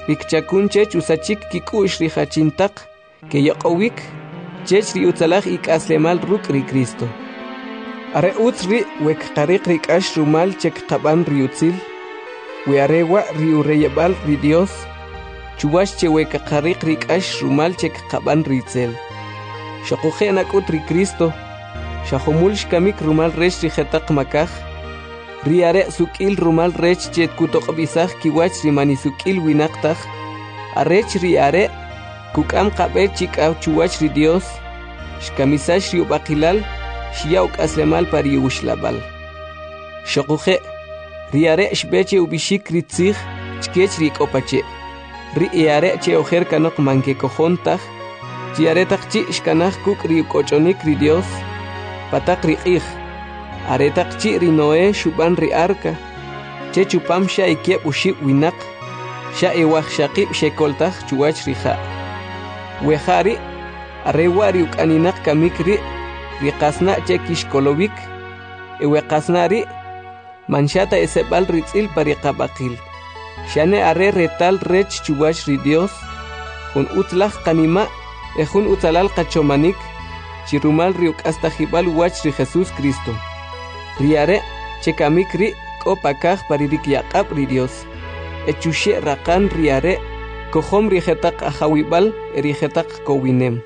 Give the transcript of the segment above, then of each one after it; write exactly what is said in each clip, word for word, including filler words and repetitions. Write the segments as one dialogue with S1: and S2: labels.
S1: rikchakun chech usachik kikush rihachintaq que yoqowik chech ri utzalaj ik'aslemal ruk' ri Cristo. Are utz ri wek qariq rik'ax rumal chek qaban ri utzil, we arewa ri ureyebal ri Dios, chuwash che wek qariq rik'ax rumal chek qaban ri itzel. Shaquje nak'ut ri Cristo, shahumul shkamik rumal rech ri jetaq makaj, ri are suk'il rumal rech chet kutoqbisaj kiwach ri mani suk'il winaqtaj, arech ri are kuk'am qab'e chik'aw chuwach ri Dios, shkamisash ri ubaqilal, shiyaw k'aslemal pari ushlabal. Shaquje ri are shbeche ubishik ri tzij chkech ri k'opache, ri are che ojer kanok manke kojontaj, chi are taqchi shkanaj kuk ri kochonik ri Dios, patak ri q'ij, are taqchi ri Noé shuban ri arca, che chupam sha ikieb ushib winaq, sha ewaj shaqib shekoltaj chuwach ri ja. Wejari, are wari uk'aninak kamik ri, ri qasna che kishkolowik, ewe qasna ri, manshata esebal ri tzil pari qabaqil. Shane are retal rech chuwach ri Dios, jun utlaj qanima, e jun utzalal qachomanik, chirumal ri uk'astajibal wach ri Jesús Cristo. Ri are che kamik ri k'opakaj pari rik yaqab ri Dios. E chushe raqan ri are kohom ri jetaq ajawibal e ri jetaq kowinem.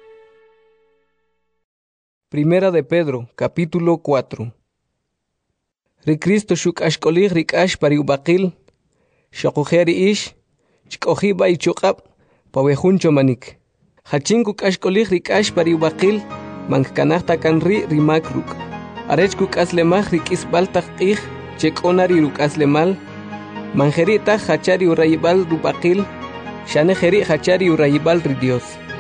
S1: Primera de Pedro, capítulo cuatro. Ri Cristo shuk ashkolij rik'ax pari ubaqil, shaqujeri ish, chk'ojiba ichuqab, pawejun chomanik. Hachinku kashkolij rik'ax pari ubaqil, mankanaj takan ri rimak ruk. Arech kuk'aslemaj rik'isbal taq q'ij, chek'ona ri ruk'aslemal, manjeri taj hachari urayibal rubaqil, shane jeri hachari urayibal ri Dios.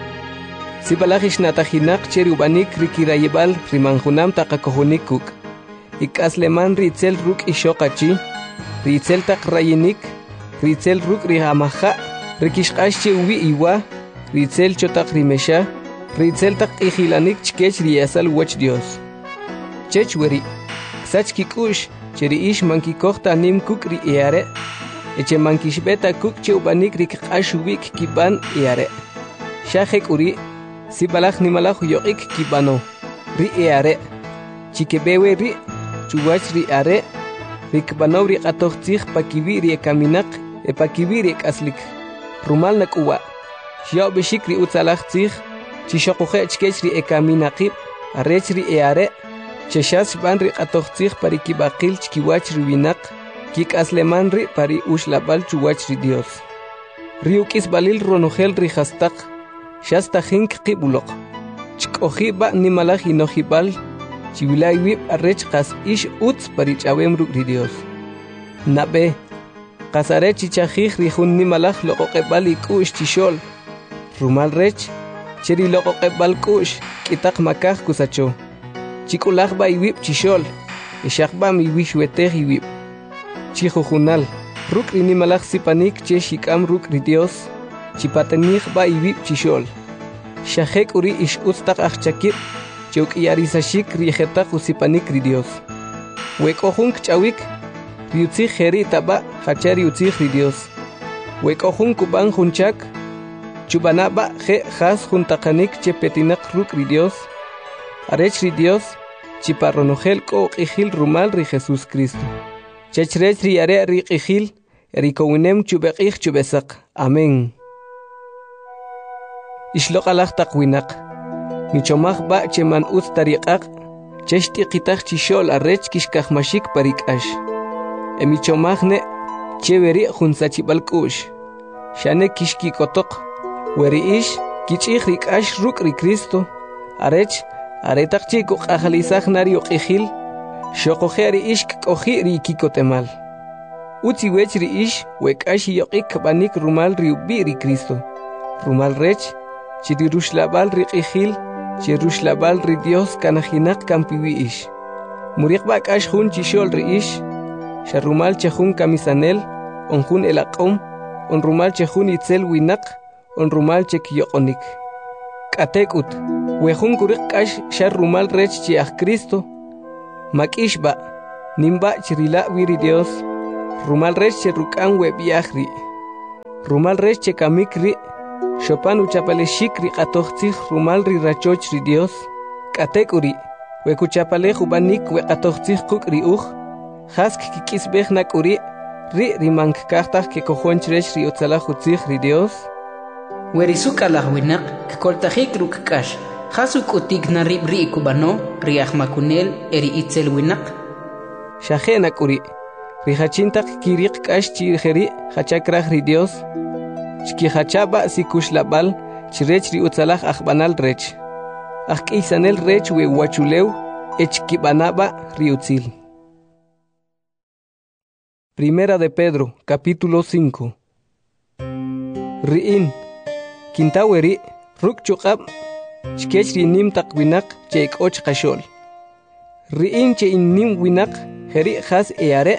S1: Sibalajish natajinaq cheri ubanik rikirayibal rimanjunam taqakojunik kuk. Ik'asleman ri itzel ruk ishoqachi, ri itzel taq rayinik, ri itzel ruk rihamaja, rikishqash che uwi iwa, ri itzel chotaq rimesha, ri itzel taq ijilanik chkech riyasal wach Dios. Chech weri, ksach kikush, cheri ish mankikojta nim kuk ri iare, eche mankishbeta kuk che ubanik rikqash uwik kiban iare. Shajek uri, sibalaj nimalaj yoqik kibano, ri iare, chikebewe ri, chuwach ri are, rikbanaw ri qatoqtzij pakibi ri ekaminak, e pakibi ri ekaslik. Rumal nakuwa, shiyaw bishik ri utzalaj tzij, chishaquje chkech ri ekaminaqib, arech ri eare, cheshas ban ri qatoqtzij pari kibaqil chkiwach ri winak, kik'asleman ri pari ushlabal chuwach ri Dios. Ri uk'isbalil ronojel ri hastaq, shasta jink qibuloq, chk'ojiba nimalaj inojibal, chivilay wib arrech qas ish utz pari ch'awem ruk' ri Dios. Nabe, qas arech chichajij ri jun nimalaj loqoqebal ik'u'x chixol, rumal rech, cheri loqoqebal k'u'x k'itaq makaj kusacho. Chik'ulaj ba iwib chixol, ixaqba miwix wetej iwib. Chijujunal, ruk' ri nimalaj sipanik che xik'am ruk' ri Dios, chipatanij ba iwib chixol. Xajek uri ix utz taq ajchakib, chuk'iyarisashik ri jetaq usipanik ri Dios. Wek'ojun kch'awik, ri utzij jeri taba hachari utzij ri Dios. Wek'ojun kuban junchak, chubanaba je jas juntaqanik che petinak ruk' ri Dios. Arech ri Dios, chiparronojel ko q'ijil rumal ri Jesús Cristo. Chechrech ri are ri q'ijil, erikowinem chubeq'ij chubesaq. Amén. Ishloqalaj taq winaq. Michomaj ba cheman utz tariqaq, cheshtiqitaj chishol arrech kishkajmashik parik'ax. Emichomajne cheveri junsachibal k'u'x. Shane kishkikotoq, weri ish kich'ij rik'ax ruk' ri Cristo, arech aretaq chiku q'ajalisaj nari uq'ijil, xoqoje ri ish k'oji ri kikotemal. Utzi wech ri ish wek'ax yoq'ik k'banik rumal ri ubi ri Cristo. Rumal rech, chiri rushlabal ri q'ijil, chirushlabal ri Dios kanajinaq kampiwi ish. Muriq ba k'ax jun chixol ri ish, sharumal chejun kamisanel, on jun elaq'om, on rumal chejun itzel winaq, on rumal chekyoqonik. K'atek'ut, wejun kuriq k'ax sharumal rech chiaj Cristo, mak'ixba, nimba chirila wiri Dios, rumal rech cheruk'an webiaj ri. Rumal rech chekamik ri, Chopin uchapaleshik ri qatoqtzij rumal ri rachoch ri Dios, k'atek uri, wekuchapalej ubanik weqatoqtzij quk ri uj, jask kikisbej nak uri, ri rimank kajtaj ke kojonch rech ri utzalaj utzij ri Dios.
S2: Werisuk alaj winak, kkoltajik ruk kash, jasuk utik na rib ri ikubano, ri ahmakunel eri itzel winak.
S1: Shaje nak uri, ri hachintak kirik kash chirjeri, hachakraj ri Dios, chki hachaba sikush labal, chirech ri utzalaj ahbanal rech. Ak isanel rech we wachuleu, echkibanaba ri utzil. Primera de Pedro, capítulo cinco. Riin, Kintaweri, Ruk Chukab, Chkech Rinim Takwinak, Cheik Och Kashol. Riin che innim winak, Heri Has Eare.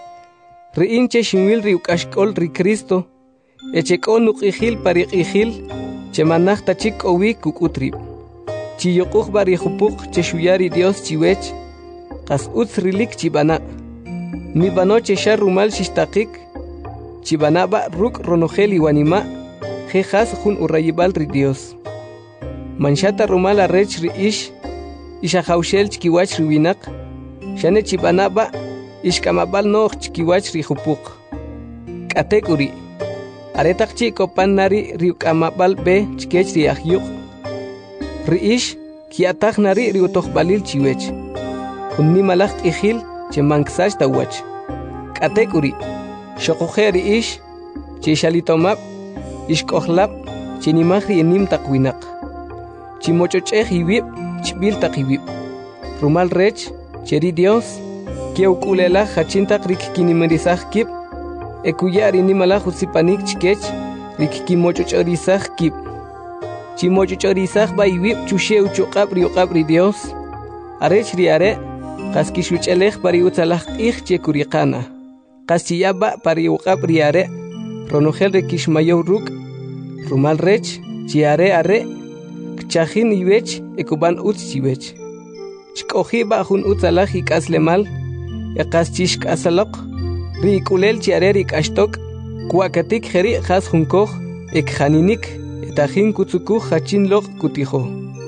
S1: Riin che Shimil Riukashkol Ri Cristo, Echekon Nukihil Parik Ihil, Chemanach Tachik Owi Kukutrib. Chiyokuk Barihupuk, Cheshuyari Dios Chiwech, Kas Utz Rilik Chibana. Mi banoche shar rumal shishtakik, chibanaba ruk ronogel iwanima, jejas jun urayibal ri Dios. Manchata rumal arrech ri ish, ishahaushel chkiwach ri winak, shane chibanaba, ishkamabal noch chkiwach ri jupuk. Katekuri, aretak chiko pan nari ri ukamabal be chkech ri ahyuk. Ri ish, kiatak nari ri utohbalil chiwech. Unnimalak ihil, Chemanxash tawach. Katekuri. Shokojeri ish. Chishalitomap. Ishkohlap. Chinimahri enim takwinak. Chimochocheh iwip. Chbil takiwip. Rumal rech. Cheri Dios. Kieukulela hachintak rikkinimalizah kip. Ekuyari nimala husipanik chkech. Rikkimochochorizah kip. Chimochochorizah ba iwip chushe uchokab riokab ri Dios. Arech riare. Qaskishuchelej pari utzalaj ij chekuriqana. Qasiyaba pari uqab riare. Ronogel rekishmayow ruk. Rumal rech. Chiare are. Kchajin iwech. Ekuban utz chiwech. Chkojiba jun utzalaj ikaslemal. Eqaschishk asalok. Ri ikulel chiare rikashtok. Kuakatik jeri jas junkoj. Ekjaninik. Etajin kutsukuj hachin lok kutijo.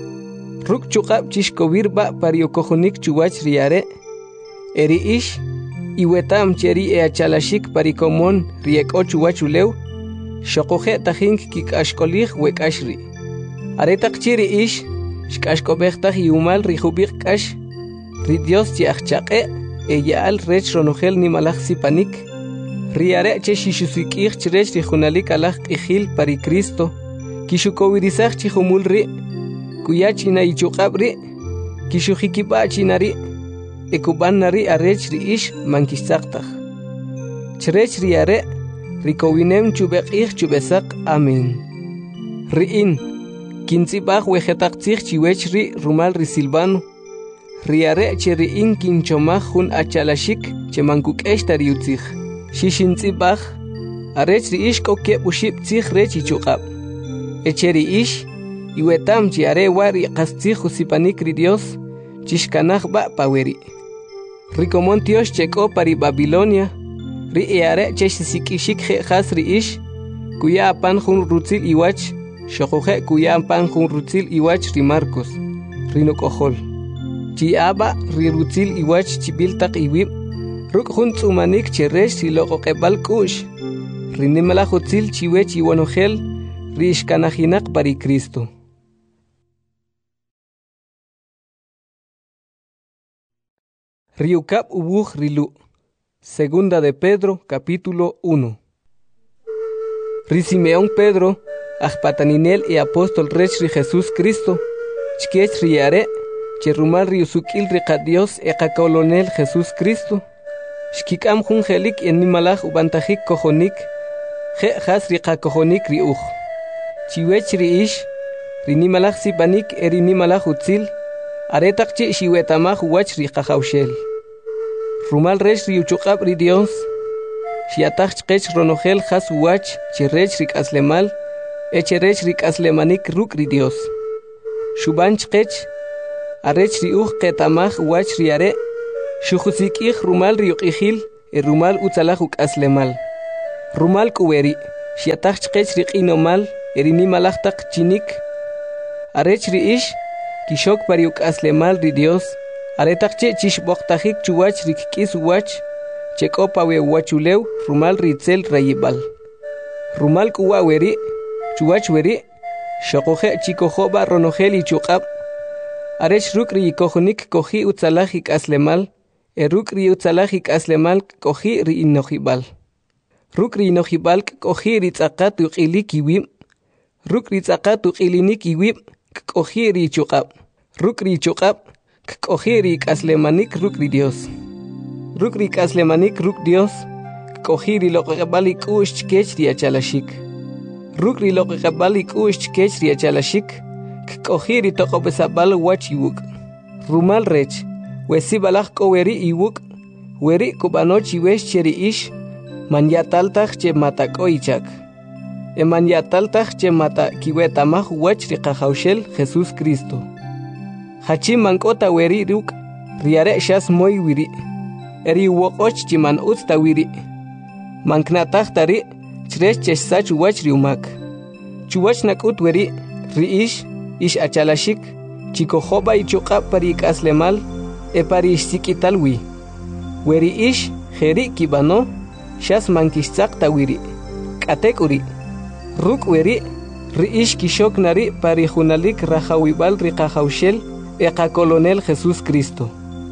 S1: Ruk chukab chishkobirba pariokojonik chuwach riare. Eri ish. Iwetam cheri e achalashik parikomon rieko chuwachulew. Shokoje tajink kikashkolig wekashri. Aretak chiri ish. Shkashkobechtaj iumal rijubik kash. Ri Dios chiachchaqe. Eyaal rech ronogel nimalaj sipanik. Riare che shishusikij chirech rijunalik alaj ihil pari Cristo. Kishukowirizaj chihumul ri. Kuyachina ichukabri, kishuhikiba chinari, ekuban nari arech ri ish mankisaktaj. Chrech riare, rikowinem chubek ich chubesak, amen. Riin, kintzibaj wejetaktzij chiwech ri rumal ri silvano. Riare che riin kinchomaj jun achalashik che mankuk eshtar yutzij. Shishintzibaj, arech ri ish kokeb ushib tzij rech ichukab. Echeri ish, Iwetam chiare wari qastzij usipanik ri Dios, chishkanaj ba paweri. Rikomon Dios cheko pari Babilonia, ri eare cheshisikishik je jas ri ish, kuya apan jun rutzil iwach, shokoje kuya apan jun rutzil iwach ri Marcos, rinokojol. Chiaba ri rutzil iwach chibiltak iwib, ruk jun tzumanik cheresh si loqoqebal kush, rinimala jutzil chiwech iwanogel, ri ishkanajinak pari Cristo. Riukab ubuj rilu. Segunda de Pedro, capítulo uno. Risimeón Pedro, ajpataninel y apóstol rech ri Jesús Cristo, chkech riare, cherumal riusukil riqa Dios eqakolonel Jesús Cristo, shkikam jun jelik en nimalaj ubantajik kojonik, je jas riqa kojonik riuj. Chiwech ri ish, ri nimalaj sipanik eri nimalaj utzil, aretakchi shiwetamaj uwach ri qajawshel. Rumal rech ri uchukab ri Dios, shiataj chqech ronogel jas uwach chirech ri kaslemal, echerech ri kaslemanik ruk ri Dios. Shuban chqech, arech ri uj qetamaj uwach ri are, shujusikij rumal ri uqijil, e rumal utzalaj ukaslemal. Rumal kuweri, Xiatach chqech riq'inomal erinimalajtaq chinik. Arech ri'ish kishok pariuk aslemal ri Dios. Aretaq che chishboqtajik chuwach rikk'is wach chekopa we wachulew rumal ritzel rayibal. Rumal kuwa weri chuwach weri shokoje chikojoba ronogel ichuqab. Arech rukri kojonik koji utzalajik aslemal. Erukri utzalajik aslemal koji ri inojibal. Rukri inojibal koji ritzaqat uqilik iwim. Rukri tzaqat uqilinik iwim koji ri ichuqab. Rukri ichuqab koji aslemanik rukri Dios. Rukri aslemanik ruk Dios. Koji loqabalik ush kech riachalashik. Rukri loqabalik ush kech riachalashik. Koji toqobesabal wachiwuk. Rumal rech. Wesi balaj ko weri iwuk. Weri kubanochi wesh cheri ish. Manyataltaj che mata koichak. E manyataltaj che mata kiwetamaj wach riqajawshel Jesús Cristo. Hachi mankota weri ruk. Riare shas moy wiri. Eri wokoch chiman utsta wiri. Manknataj tari. Chresh chesach wach riumak. Chuwach nakut weri. Riish. Ish achalashik. Chikojoba ichuqa parik aslemal. E parish sikitalwi. Weri ish. Jeri kibano. Shas mankishtzaq tawiri. Katekuri. Ruk weri. Riish kishok nari parijunalik rajawibal riqajawshel. Eqa colonel Jesús Cristo.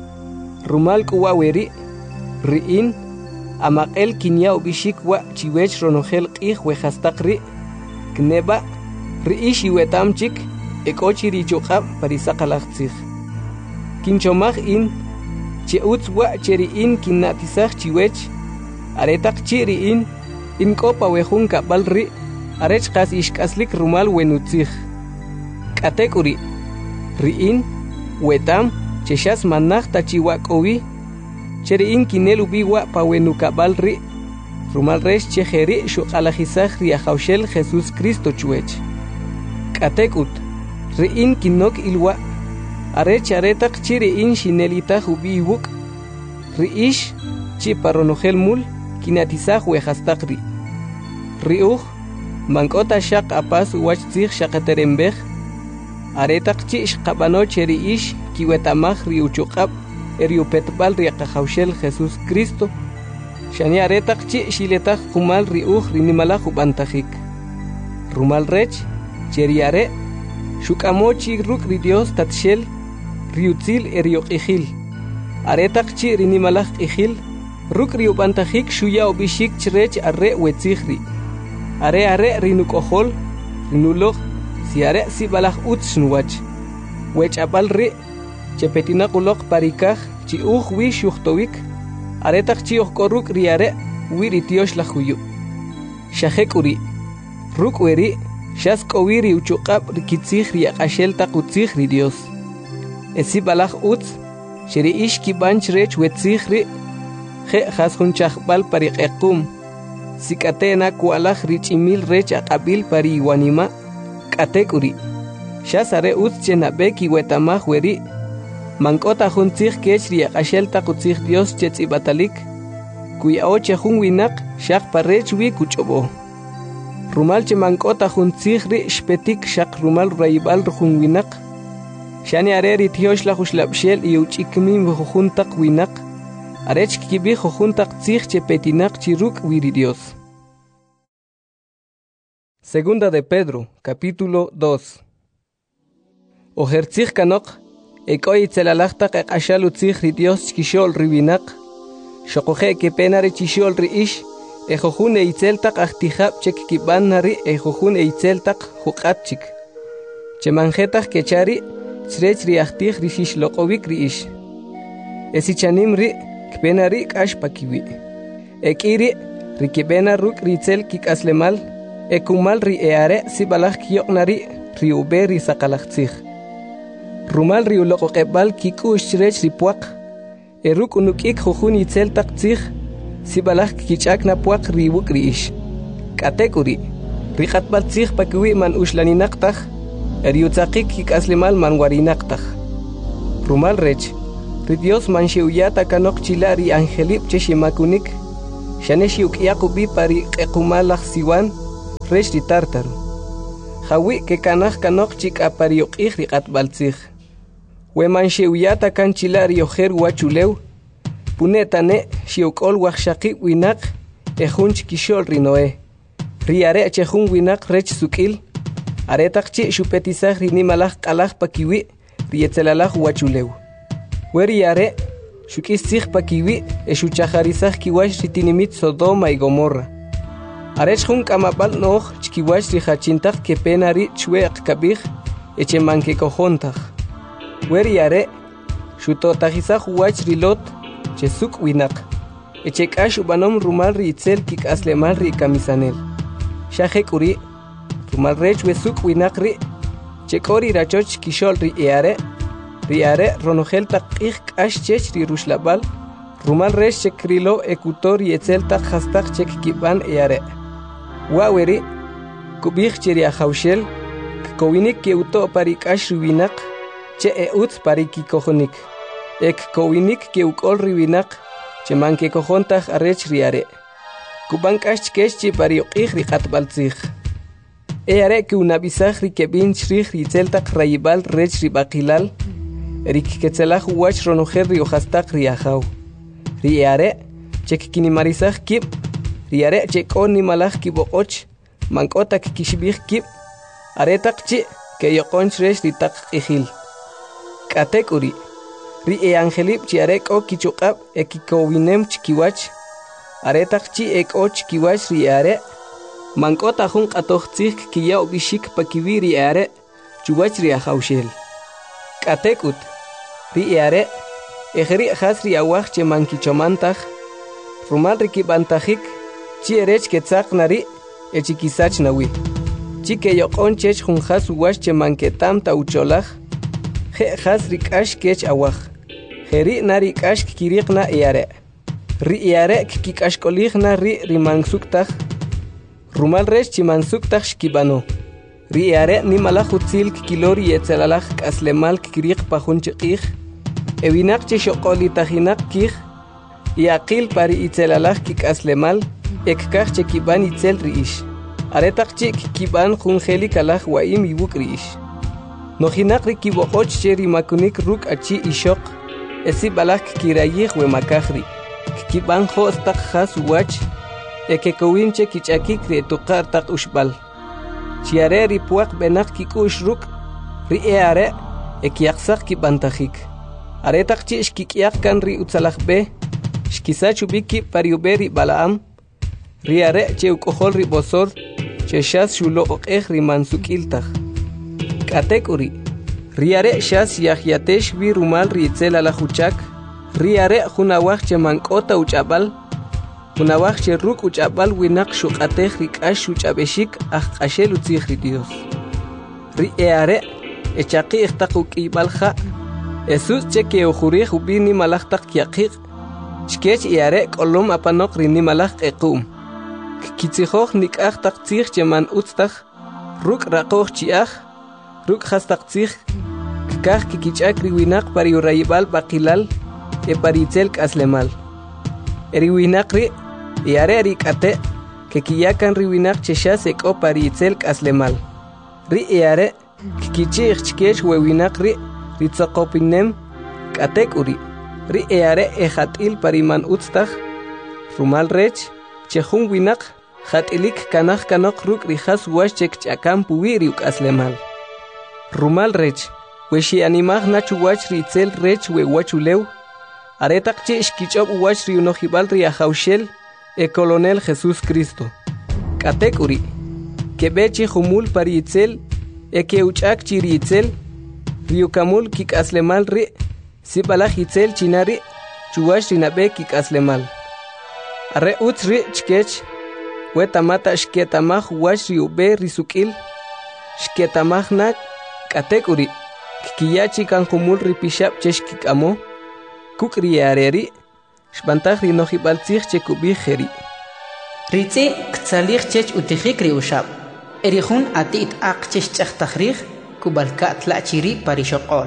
S1: Rumal kuwa weri. Riin. Amaqel kinya ubishik wa chiwech ronogel qij wejastaqri. Kneba. Riish iwetamchik. Ekochi richuqab parisaqalaqtzij. Kinchomaj in. Cheutz wa cheriin kinatizaj chiwech. Aretaq chiriin. In kopa wejun kabal ri. Arech qas ishkaslik rumal wenutzij. Katekuri. Riin. Wetam. Cheshas manaj tachiwakowi. Cheriin kinelu biwa pa wenu kabal ri. Rumal resh chejeri shuqalajizaj riajawshel Jesús Cristo chuech. Katekut. Riin kinok ilwa. Arech aretaq chiriin shinelitaj ubiwuk. Riish. Chiparonogel mul. Kinatizaj wejastaqri. Riuj. Mankota shaq apas wachtzij shaqaterembej. Aretaq chish qabano cheriish kiwetamaj riuchuqab. Eriupetbal riaqajawshel Jesús Cristo. Shani aretaq chi shiletaj kumal riuj rinimalaj ubantajik. Rumal rech. Cheriare. Shukamochi ruk ri Dios tatshel. Riutzil erioqijil. Aretaq chi rinimalaj qijil. Ruk riubantajik shuya obishik chrech arre wetzijri. Are are rinukojol. Rinuloj. Si are si balaj utshnwach. Wech apal ri. Chepetinakulok parikaj. Chi uj wish yuhtowik. Aretaq chi ojkoruk riare. Wiri tiosh la huyu. Shahekuri. Ruk weri. Shas kowiri uchuqab rikitzij riaqashel taqutzij ri Dios. Esi balaj utz. Sheri ish kibanch rech wetzij ri. Je jasun chajbal pariqequm. Sikatena kualaj richimil rech aqabil pari iwanima. Katekuri. Shas are utz chenabeki wetamaj weri. Mankota juntzij kech riaqashel taqutzij Dios chetzibatalik. Kuyao chejun winak shaq parech wi kuchobo. Rumal che mankota juntzij ri shpetik shaq rumal raibal rjun winak. Shani areri tiosh la jushlabshel i uchikmin jujuntaq winak. Arech kibi jujuntaq tzij che petinak chiruk wiri Dios. Segunda de Pedro, capítulo dos. Ojertzij kanok, ekoi tzelalajtaq eqashal utzij ri Dios chkishol riwinak. Shokoje ke penare chishol ri ish. Ejojun eitzeltaq ahtijab chek kiban nari ejojun eitzeltaq juqatchik. Chemanjetaq kechari chrech ri ahtij rishish loqowik ri ish. Esichanim ri kpenari k'ash pakiwi. Ekiri ri kipena ruk ritzel kikaslemal. Ekumal ri eare si balaj kiyoknari ri ube ri saqalajtzij. Rumal ri uloqoqebal kikush chrech ri puaq. Eruk unukik jojun itzeltaq tzij. Si balaj kichakna puaq riwuk riish. Katekuri. Riqatbal tzij pakiwi man ushlaninaqtaj. Eriutzaqik kikaslimal man warinaqtaj. Rumal rech. Ri Dios man sheuyata kanok chilari angelip cheshimakunik. Shaneshi ukyaqubi pari qequmalaj siwan. resh ri tártaro. Jawi que kanaj kanok chik apariok ih ri qatbaltzij. Weman xeuyata kanchila riojer wachulew. Punetane xiukol wajshaqib winak ejun chikishol rinoe. Riare chejun winak rech sukil. Aretak chi xupetisaj rinimalaj qalaj pakiwi rietzelalaj wachulew. Weriare xukistzij pakiwi exuchajarizaj kiwash ritinimit Sodoma y Gomorra. Arech jun kamapal noj chkiwash rijachintaj kepenari chweq kabij echemanke kojontaj. Weriare xutotajizaj wach rilot chesuk winak. Echekash ubanom rumal ritzel kik aslemal ri kamisanel. Shajek uri rumal rech wesuk winak ri chekori rachoch kishol ri eare. Riare ronogel taqij kash chech ri rushlabal. Rumal rech chekrilo ekutor yetzel tak hastak chek kiban eare. Waweri kubij cheri ajaushel kowinik keuto parikash riwinak che eutz pariki kojonik. Ek kowinik keukol riwinak che manke kojontaj arech riare. Kubankash kesh chi pariokij ri qatbaltzij. Eare que unabisaj ri kebin shrij ri tzeltak rayibal rech ri baqilal. Rik ketzelaj wach ronojer ri ojastak ri ajau. Ri eare chek kinimarizaj kib. Riare chekon ni malaj kibokoch. Mankotak kishbij kib. Aretak chi ke yokonch rech ri tak ijil. Katek uri. Ri e angelip chi arek o kichukab e kikowinem chikiwach. Aretak chi ek o chikiwach ri are. Mankota jun qatochtzik kiya obishik pakiwi ri are. Chuwach ri ajaushel. Katek ut. Ri are. Ejeri jas ri awaj che mankichomantaj. Rumal rikibantajik. Chi erech ketzak nari. E chikisach nawi. Chi ke yokon chech jun jas uwash che manketam ta ucholaj. Je jas rikash kech awaj. Jeri nari kash kirik na eare. Ri eare kikash kolig na ri rimansuktaj. Rumal resh chimansuktaj shkibano. Ri eare ni malaj utzil kilori etzelalaj kaslemal kirik pajun chikij. Ewinak che shokolitajinak kij. Iaqil pari itzelalaj kikaslemal. Ekkaj che kiban itzel riish. Aretak chik kiban jun jeli kalaj waim ibuk riish. Nojinak ri kibokoch che rimakunik ruk achi ishok. Esi balak kirayih we makahri. Kiban ho stak has wach. Eke kowinche kichakik re tukar tak ushbal. Chiare ripuak benak kikush ruk. Ri eare ekiaksak kibantajik. Aretak chi shkikiak kan ri utzalak be. Shkisachu biki pariuberi balaam. Riare che ukohol ri bosor. Che shas shulo okej ri mansukiltaj. Katek uri. Riare shas yahyatesh vi rumal ritzel ala huchak. Riare junawaj che mankota uchabal. Junawaj che ruk uchabal winak shukatej rikash uchabeshik aj qashel utzij ri Dios. Riare echaqi ikhtakuk ibalja. Esus che ke ujurij ubini malajtak yaqiq. Chkech iare kolom apanok rini malaj equm. Kitzijoj nikaj tak tzij che man utztaj. Ruk raqoj chiaj. Ruk hastak tzij. Kaj kikichak riwinak pari urayibal baqilal. E paritzel kaslemal. Eriwinak ri. Iare rikate. Que kiyakan riwinak cheshas eko paritzel kaslemal. Ri iare. Kikichij chkech wewinak ri. Ritzakopinem. Katek uri. Ri eare ejatil pariman utztaj. Rumal rech. Chejun winak. Jatilik kanaj kanok ruk rijas wash chek chakam puwiriuk aslemal. Rumal rech. Weshi animaj nachu wach ritzel rech we wachulew. Aretak che shkichob wach riunojibal riajaushel. E colonel Jesús Cristo. Katek uri. Kebechi humul paritzel. E keuchak chiritzel. Riukamul kik aslemal ri. Sipalaj itzel chinari. Chuwash rinabe kik aslemal. Arre utz ri chkech. Wetamata shketamaj wash riube risukil. Shketamaj nak. Katek uri. Kikiyachi kan humul ripishap cheshkikamo. Kuk riareri. Shbantaj rinojibal tzij chekubij jeri.
S2: Ritzi ktzalij chech utijik riushab. Erijun atit ak chech chachtajrij. Kubalka tlachiri parishokol.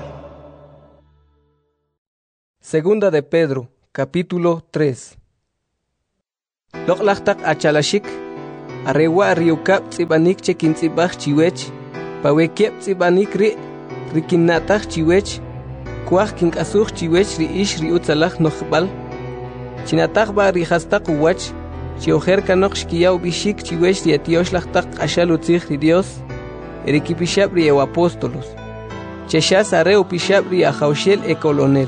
S1: Segunda de Pedro, capítulo tres. Loklachtak achalashik. arewa riukap tsibanik chekin tsibach chiwech, pawekep tsibanik ri, rikinatach chiwech, kuach kinkasuch chiwech ri ish ri utzalach nochbal, chinatach ba rihastak uwach, chiojer kanok shkiyaw bishik chiwech ri etioshlachtak ashal utzich ri Dios, erikipishab ri ew apóstolos, cheshas are upishab ri ajaushel e colonel.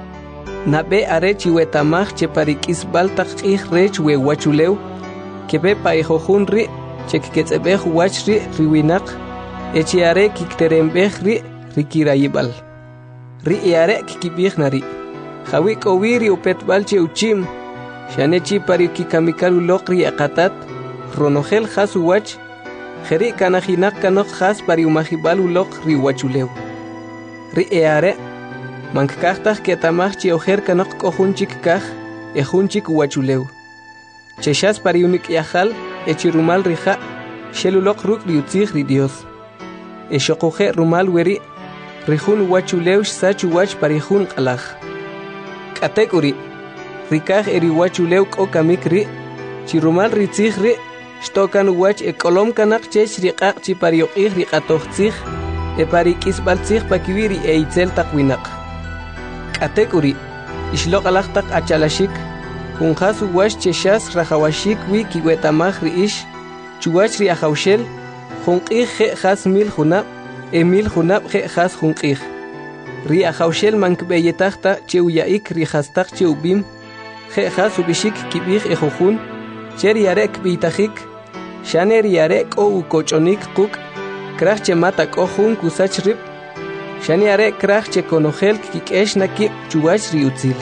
S1: Nabe are chiwetamach che parikisbal tak ich rech we wachuleu, kebe pa ejojun ri, chekketzebej wach ri riwinak, echiare kikterembej ri rikirayibal. Ri eare kikibij nari, jawi kowiri upetbal che uchim, shanechi parikikamikalu lokri akatat, ronogel jasu wach, jeri kanajinak kanok jas pariumajibalu lok ri wachuleu. Ri eare, mankaktaj ketamach chi ojer kanok kohunchik kaj, ejunchik wachuleu. Cheshas pariunik yajal, echirumal rija, shelulok ruk riutzig ri Dios. Eshokoje rumal weri, rijun wachuleu sachu wach parijun kalaj. Katekuri, rikaj eri wachuleu kokamik ri, chirumal ritzig ri, shtokan wach ekolom kanak chech riqaq chi pariokij riqatochtzig, e parikisbaltzig pakiwiri e itzel takwinak. Katekuri, ishlok alajtak achalashik, Kunjasu wash cheshas rajawashik wi kiwetamach ri ish, chuwach ri ajaushel, junqij je jas mil junab, e mil junab je jas junqij. Ri ajaushel mankbeyetajta cheuyaik ri jastak cheubim, je jas ubishik kibij ejojun, cher yarek bitajik, shaner yarek o ukochonik kuk, krach che mata kohun kusach rib, shan yarek krach che konogel kikesh nakib chuwach ri utzil.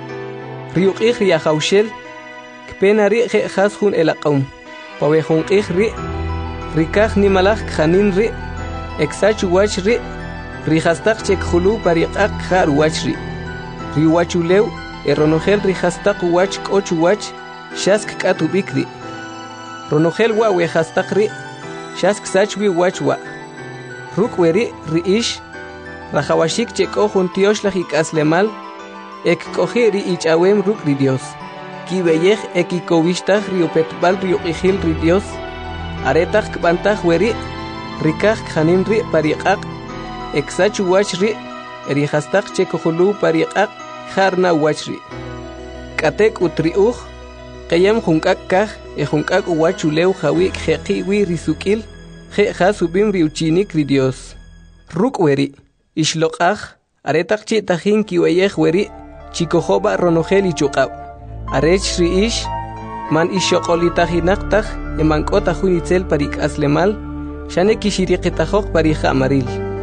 S1: Riuqij ri ajaushel, kpena ri je jas jun elaqaum, pawe junqij ri, rikaj nimalaj kjanin ri, eksach wach ri, rijastak chek julu pariqaq jar wach ri. Riwachuleu, eronogel rijastak wach koch wach, shask katubik ri. Ronogel wa wejastak ri, shask sachwi wach wa. Rukweri ri ish, rajawashik chek ojun tioshlajik aslemal, ek coge ri ichawem ruk ri Dios. Ki beyej ekikowishtaj ri upetbal ri uqijil ri Dios. Aretaj kbantaj weri, rikaj kjanin ri pariqaq, eksachu wach ri, erijastaj chekojulu pariqaq, jarna wach ri. Katek utriuj, qeyem junkak kaj, e junkak uwachuleu jawik jeqi wi risukil, je jasubim ri uchinik ri Dios. Ruk weri, ishloqaj, aretaj chitajin kiweyej weri, chikojoba ronogel ichuqab. Arech ri ish, man ishoqolitajinaqtaj, emankota junitzel parik aslemal, shane kishiriqitajok parija amaril.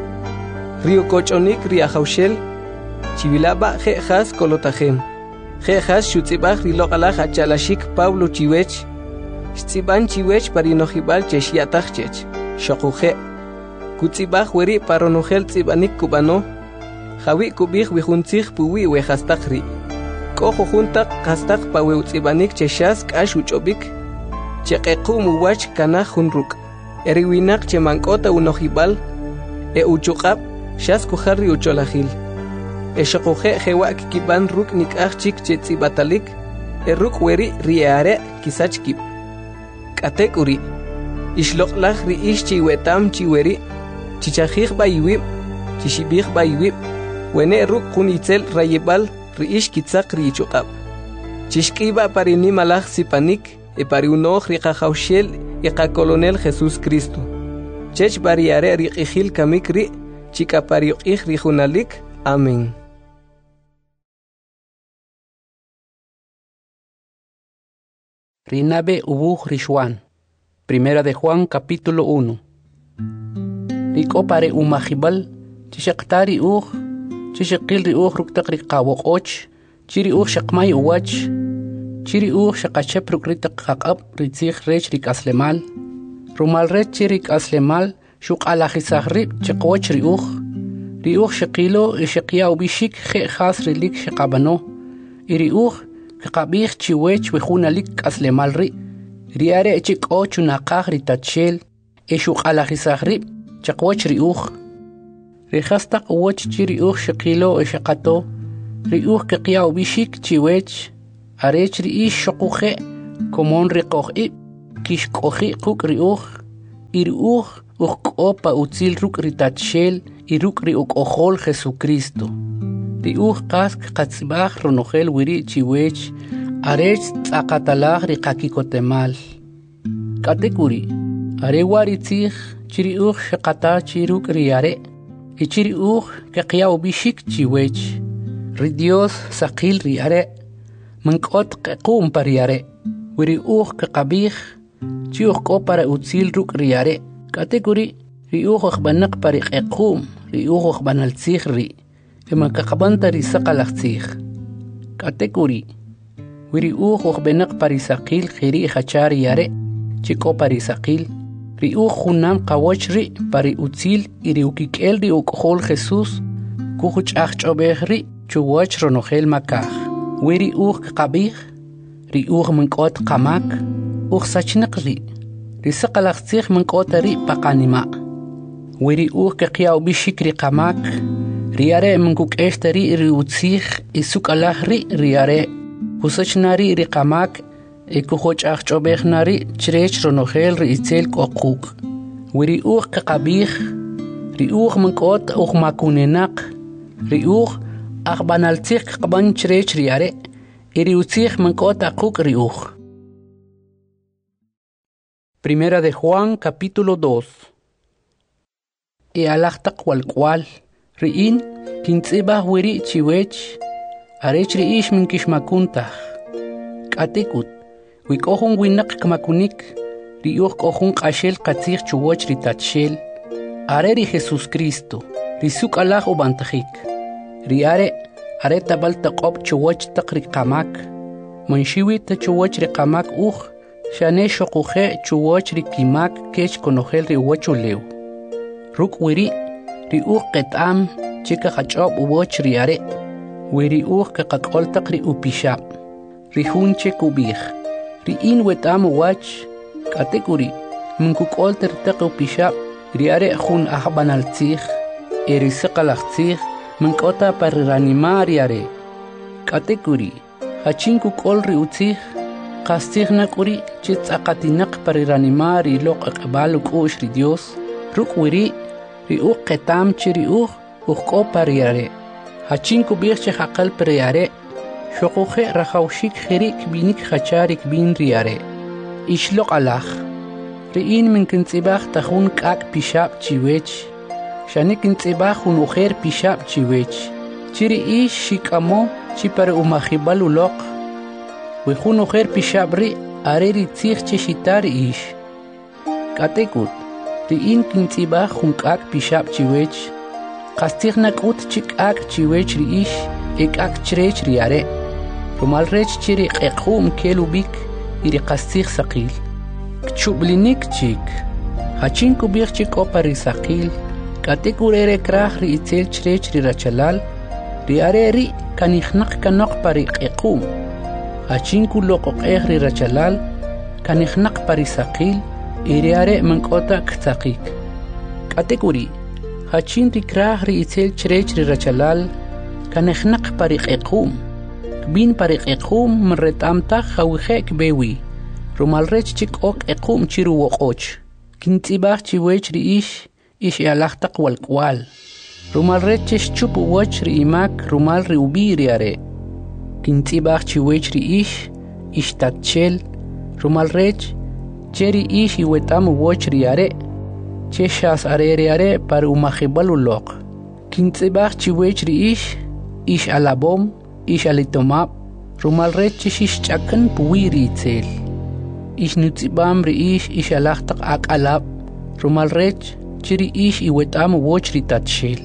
S1: Rio kochonik ri ajaushel, chivilaba je jas kolotajem. Je jas shutzibaj ri loqalaj achalashik Pablo chiwech, shtsiban chiwech parinojibal cheshiataj chech, shokuje. Kutzibaj weri paronogel tzibanik kubano, jawi kubij wijuntzig puwi wejastak ri. Kojo juntak kastak pawe utzibanik cheshas kash uchobik, cheqequ muwach kanaj junruk. Eriwinak chemankota unojibal, e uchuqab, shas kujarri ucholajil. E shokuje jewak kiban ruk nikaj chik chetzibatalik, e ruk weri riare kisach kib. Katek uri, ishloqlaj ri ish chiwetam chiweri, chichajij bayiwib, chishibij bayiwib, wene ruk kunitzel rayibal, ri ish kitzak ri ichuqab. Chishkiba parini malaj sipanik, e pariunoj ri qajaushel, e qa colonel Jesús Cristo. Chech bariare ri qijil kamik ri, chika pariuqij ri junalik. Amén.
S2: Rinabe ubuj Rishwan. Primera de Juan capítulo uno. Riko pare umajibal, chishaktari uj, chishakil ri uj ruktak ri qawoqoch, chiri uj shakmay uwach, chiri uj shakachep rukritak qaqab ritzig rech rik aslemal, rumal rech chirik aslemal, shuk alajizaj rib chiqwoch ri uj, ri uj shakilo y shakia ubishik je jas rilik shakabano, iri uj kaqabij chiwech wijunalik aslemal ri, ri are chik ochu naqaj ri tachel, e shuk alajizaj rib, chiqwoch ri uj, ri jastak uwach chiri uj shakilo y shakato, ri uj kiqia ubishik chiwech, arech ri ish shokuje, komon ri qoj ib, kish kohi kuk riuch, iruch uch kopa utzil ruk ritachel, iruk riuk ojol Jesucristo. Riuch kask katzibach ronogel wiri chiwech, arech tzakatalach rikakikotemal. Katekuri, arewari tzich, chiriuch shakata chiruk riare, ichiriuch kakiao bishik chiwech. Ridios sakil riare, mankot kekum pariare, wiri uch kakabich, chiuch ko para utzil ruk riare. Katekuri, riuch akbanak parik ekum, riuch akbanal tzich ri, ema kakabanta risakalach tzich. Katekuri, wiri uch akbanak parisakil khiri khachar yare, chiko parisakil, riuch hunam kawoch ri pari utzil iri ukikel ri ukhol Jesus, kuchuch achchobech ri, chuwach ronogel makach. Wiri uch kakabich, riuch mankot kamak, uch sachnak ri, risakalach tzich mankot ri pakanima. Wiri uch kakiao bishik ri kamak, riare mankuk eshtari ri utzich isuk alah ri riare, kusachnari ri kamak, ekuchoch achchobech nari chrech ronogel ri itzel kokuk. Wiri uch kakabich, riuch mankot uch makunenak, riuch ach banal tzich kaban chrech riare, iri utzich mankot akuk riuch. Primera de Juan, capítulo dos. E alachtak wal kwal, riin, kintzibah wiri chiwech, arech riish min kishmakuntach. Katekut, wikohun winak kmakunik, riuch kohun kashel katzich chuwoch ritachel, areri Jesus Cristo, risuk alah ubantachik. Riare, are tabal taqob chuwoch taqri kamak, manshiwi ta chuwoch ri kamak uch, shane shokuche chuwoch ri kimak kech konogel ri wocho lew. Ruk wiri, ri uch ketam, chika hachob uwoch riare, wiri uch kakakol taqri upishab, ri hun chekubich, ri in wetam uwach, katekuri, minkukol tertaq upishab, riare hun ahbanal tzich, eri sakalach tzich, mankota pariranimar yare. Katekuri, hachinku kolri utzich, kastich nakuri, chitz akatinak pariranimar ilok akabaluk ush ri Dios, ruk wiri, ri uch ketam chiri uch, uch ko pariyare. Hachinku birche hakal pariyare, shokuche rachaushik khirik binik hacharik bin riyare. Ishlok alach, riin min kintzibach tahun kak pishab chiwech, Shani kintzibach un ujer pishab chiwech. Chiri ish shikamo chipare umachibal ulok. Wihun ujer pishab ri areri tzich chishitari ish. Katekut, riin kintzibach un kak pishab chiwech. Kastich nakut chik ak chiwech ri ish, ek ak chrech ri are. Rumal rech chiri ekhum kelubik iri kastich sakil. Kchublinik chik. Hachin kubich chik opari sakil. Katekurere krach ri itzel chrech ri rachalal, ri are ri kanichnak kanok pari ekum. Hachinku lokok ech ri rachalal, kanichnak pari sakil, iri are mankota ktzakik. Katekuri, hachin ri krach ri itzel chrech ri rachalal, kanichnak pari ekum. Kbin pari ekum mretamtach hawihek bewi, rumalrech chik ok ekum chiru wokoch. Kintzibach chiwech ri ish, ish alachtak wal kwal. Rumal reches chupu wach ri imak rumal ri ubiri are. Kintzibach chiwech ri ish, ish tatchel. Rumal rech, cheri ish iwetam wach ri are. Cheshas are re are par umachibal ulok. Kintzibach chiwech ri ish, ish alabom, ish alitomab. Rumal rech ish chakan puwiri itzel. Ish nutzibam ri ish, ish alachtak ak alab. Rumal rech, chiri ish iwetam woch ri tatshel.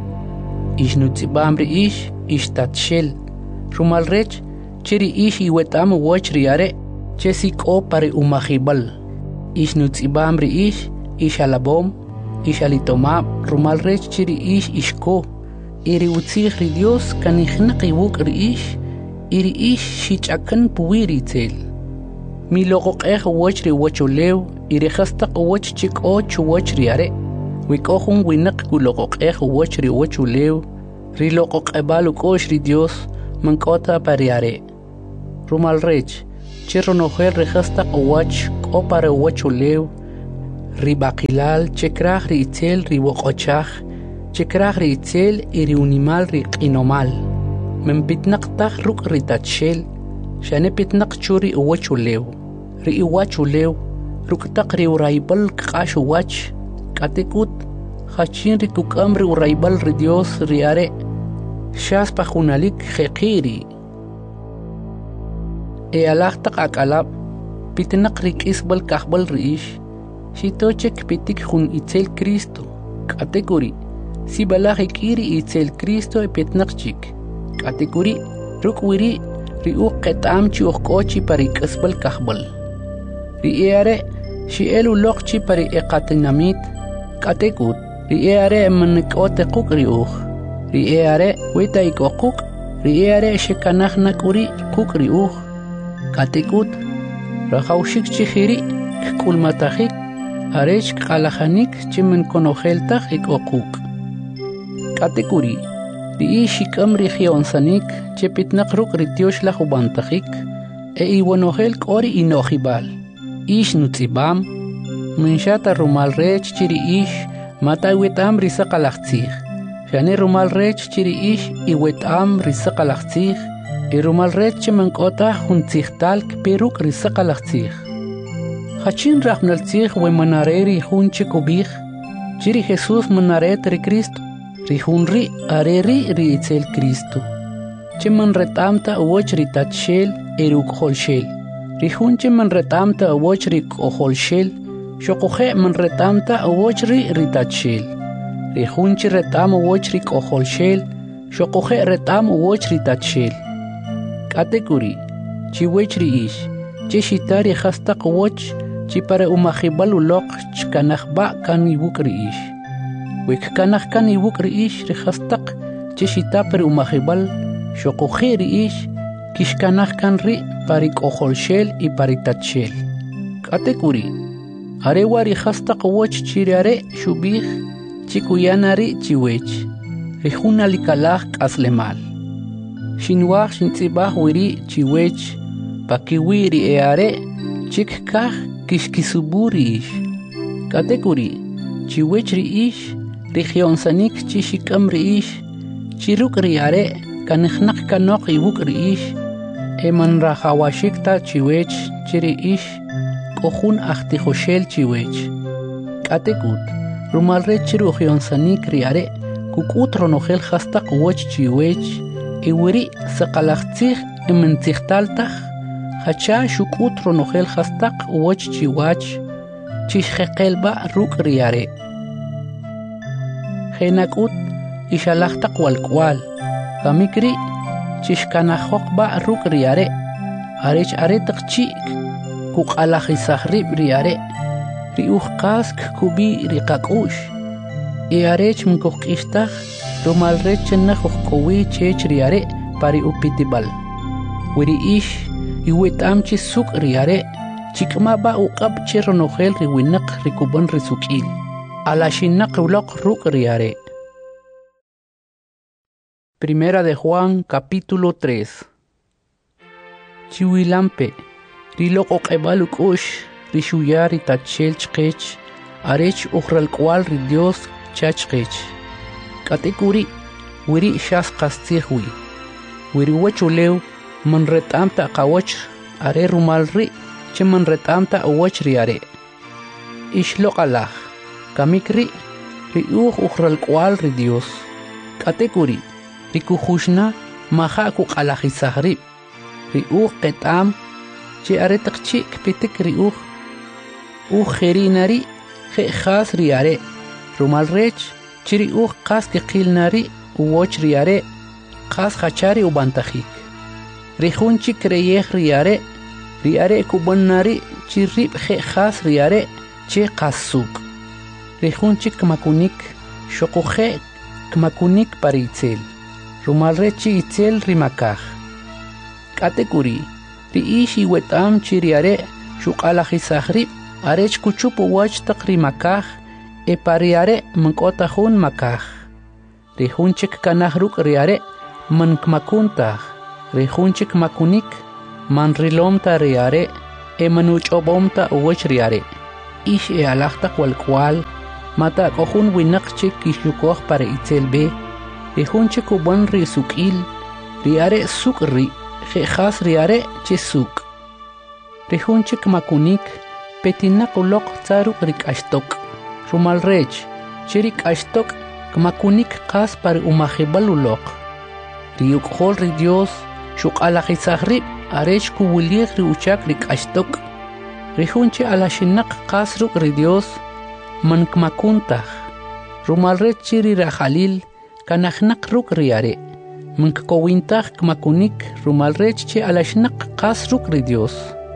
S2: Ish nutzibam ri ish, ish tatshel. Rumal rech, chiri ish iwetam woch ri are, chesik o pare umachibal. Ish nutzibam ri ish, ish alabom, ish alitomab. Rumal rech chiri ish ishko. Iri utzich ri Dios kanichnak iwuk ri ish, iri ish shichakan puwiri tel. Mi lokok ech woch ri wocho lew, iri khastak woch chik o chu woch ri are. Wikohun winak kulokok ech woch ri wochu lew, ri lokok ebaluk osh ri Dios, mankota pariare. Rumal rech, Chironojel rejasta owach opare owachulew ribakilal chekraj ri itzel riwoqochaj chekraj ri itzel iri unimal ri qinomal men pitnaq taj ruk ritachel shane pitnaq churi owachulew ri iwachulew ruk taq ri uraybal qash wach katekut hachin ri kukam ri uraybal ri Dios ri are shas pajunalik jeqiri e alaqtaq akalab pitnaq ri kisbal kahbal riish shitochek pitik jun itzel Cristo katekuri si balaj ikiri itzel Cristo e pitnaq chik katekuri ruk wiri ri uq qetam chi uqochi pari kisbal kahbal ri are shi elu loqchi pari eqatinamit katekut ri are manqote quk ri uq ri are wita ikoquk ri are shekanaj nakuri quk ri uq katekut rajawshik chihiri kulmatajik arech qalajanik chimen konojeltaj ikoquk katekuri ri ishikam ri gionsanik chepitnaq ruk ri tiosh la jubantajik e iwonojel qori inojibal ish nutzibam minshata rumal rech chiri ish mata wetam ri saqalajtzij jane rumal rech chiri ish iwetam ri saqalajtzij e rumal rech chimankota juntzijtal peruk ri saqalajtzij hachin rajnaltzij we manareri jun chikubij chiri Jesús manaret ri Cristo ri junri areri ri itzel Cristo chiman retamta uwoch ri tachel eruk holshel ri jun chiman retamta uwoch ri oholshel shoqoje man retamta uwoch ri ri tachel ri jun chi retam uwoch ri oholshel shoqoje retam uwoch ri tachel katekuri chi wech ri ish chi shitari hasta uwoch chi para umajibal uloq chkanajba kan ibuk ri ish wek kanaj kan ibuk ri ish ri hastaq chi shita per umajibal shoqoje ri ish kishkanaj kan ri parik oholshel y paritachel katekuri are wari hastaq uwoch chiriare shubij chi kuyanari chi wech ri juna likalaj aslemal shinwaj shintzibaj wiri chi wech pakiwiri e are chik kaj kishkisuburi ish katekuri chi wech ri ish ri gionsanik chi shikam ri ish chi ruk ri are kanijnaq kanok ibuk ri ish e man rajawashikta chi wech chi ri ish kojun ajtijoshel chi wech katekut rumal re chi ru gionsanik ri are kukut ronojel hastaq woch chi wech e wiri saqalajtzij e mentzijtaltaj hacha shukut ronojel hastaq woch chi wach chishjeqelba ruk ri are jenakut ishalajtaq walkwal kamikri chishkanajokba ruk ri are arech aretaq chik kuqalajisaj rib ri are ri ujqask kubi ri qak'ush e arech mkojk'ishtaj rumal rech najojkowi chech ri are pari upitibal wiri ish iwet'am chi suk ri are chik'maba uq'ab che ronojel ri winaq ri kuban ri suk'il alaxinaq uloq ruk ri are. Primera de Juan, capítulo tres. Chiwilampe, rilok oqebal uk'ush, rishuyar itachel chqech, arech uqral kwal ri Dios chachqech. Katekuri, wiri shas qastzijwi. Wiri wachulew, man retamta qawach, are rumal ri, che man retamta awach ri are. Ishlok alaj, kamikri, ri uq uqral kwal ri Dios. Katekuri, rikujushna maja kuqalajisajrib ri uq qetam chi aretaq chik pitik ri uq uq jerinari jejas ri are rumal rech chi ri uq qas qilnari uwoch ri are qas hachari ubantajik ri jun chi kreyej ri are ri are kubannari chi rib jejas ri are chi qasuk ri jun chi kmakunik shoqoje kmakunik paritzel rumal rechi itzel rimakaj. Katekuri, ri ishi wetam chiriare shuqalajisajrib arech kuchupu wach taq rimakaj e pariare mankota jun makaj. Ri junchik kanaj ruk riare mankmakuntaj, ri junchik makunik manrilomta riare, e manuchobomta uwech riare. Ish e alachta cual cual, mata kohun winakche kishukoh para itzelbe, e hunche kuban ri sukil, riare sukri, jejas riare che suk. Rihunche kmakunik, petinak ulok tsaruk rik ashtok, rumal rech, chirik ashtok, kmakunik kas para umajibal ulok. Riuk hol ri Dios, shuk alajizahri, arech kuwilir ri uchak rik ashtok. Rihunche alashinak kas ruk ri Dios, man kmakuntah. Rumal rech chiri rajalil, kanachnak ruk riare. Man kowintah kmakunik, rumal rech che alashnak kas ruk ri Dios.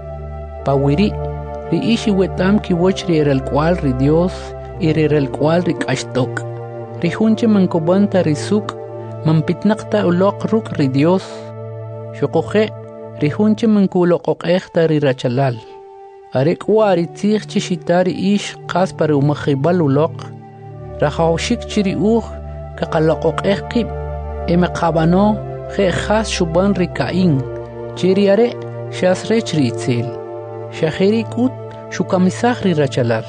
S2: Pawiri, ri ishi wetam ki woch ri el cual ri Dios, y ri el cual ri kashtok. Ri hunche mankobanta ri suk, mampitnakta ulok ruk ri Dios. Shokoje, ri hunche mankulokok ekta ri rachalal. Arek wari tzich chishitari ish kas para umachibal ulok. Rachawshik chiri uch, kakalokok ekib, eme kabano, je khas shuban ri kain. Chiri are, shas rech ri itzil. Shaheri kut shukamisahri rachalal.